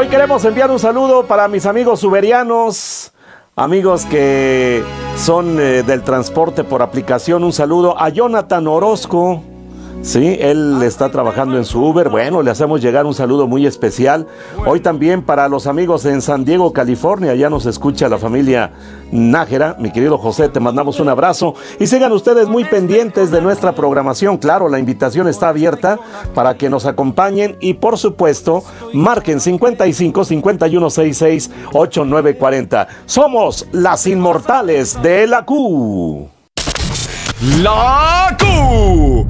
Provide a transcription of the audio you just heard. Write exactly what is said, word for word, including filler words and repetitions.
Hoy queremos enviar un saludo para mis amigos uberianos, amigos que son eh, del transporte por aplicación. Un saludo a Jonathan Orozco. Sí, él está trabajando en su Uber. Bueno, le hacemos llegar un saludo muy especial. Hoy también para los amigos en San Diego, California. Ya nos escucha la familia Nájera. Mi querido José, te mandamos un abrazo. Y sigan ustedes muy pendientes de nuestra programación. Claro, la invitación está abierta para que nos acompañen. Y por supuesto, marquen cincuenta y cinco, cincuenta y uno, sesenta y seis, ochenta y nueve cuarenta. Somos las inmortales de la Q. La Q.